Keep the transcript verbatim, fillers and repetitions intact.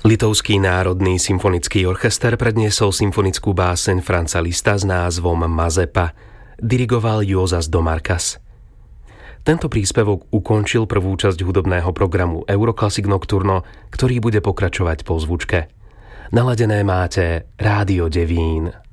Litovský národný symfonický orchester predniesol symfonickú báseň Franza Liszta s názvom Mazepa. Dirigoval Juozas Domarkas. Tento príspevok ukončil prvú časť hudobného programu Euroclassic Nocturno, ktorý bude pokračovať po zvučke. Naladené máte Rádio Devín.